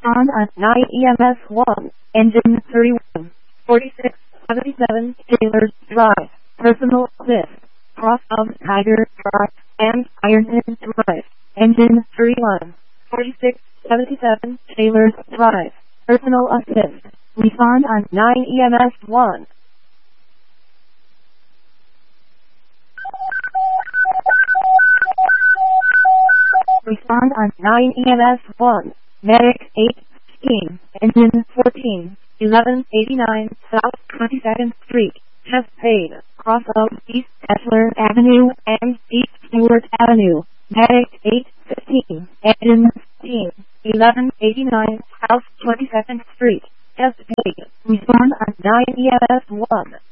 Respond on 9 EMS 1, engine 31, 4677 Taylor Drive, personal assist, cross of Tiger Drive, and Ironton Drive, engine 31, 4677 Taylor Drive, personal assist. Respond on 9 EMS 1. Respond on 9 EMS 1. Medic 816, engine 14, 1189 South 22nd Street, Cascade, cross of East Tesler Avenue and East Stewart Avenue. Medic 815, engine 15, 1189 South 22nd Street, Cascade. Respond on 9 EMS 1.